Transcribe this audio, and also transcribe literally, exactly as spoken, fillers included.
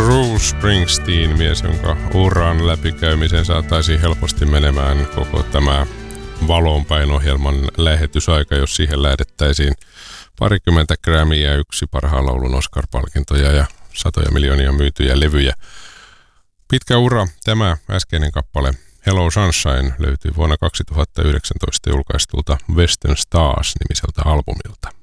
Bruce Springsteen, mies, jonka uran läpikäymisen saataisiin helposti menemään koko tämä Valoonpäin-ohjelman lähetysaika, jos siihen lähdettäisiin parikymmentä Grammyä, yksi parhaan laulun Oscar-palkintoja ja satoja miljoonia myytyjä levyjä. Pitkä ura. Tämä äskeinen kappale Hello Sunshine löytyy vuonna kaksituhattayhdeksäntoista julkaistulta Western Stars -nimiseltä albumilta.